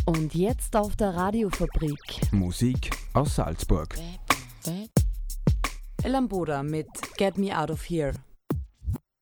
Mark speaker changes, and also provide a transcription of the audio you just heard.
Speaker 1: Und jetzt auf der Radiofabrik.
Speaker 2: Musik aus Salzburg.
Speaker 1: Lamboda mit Get Me Out of Here.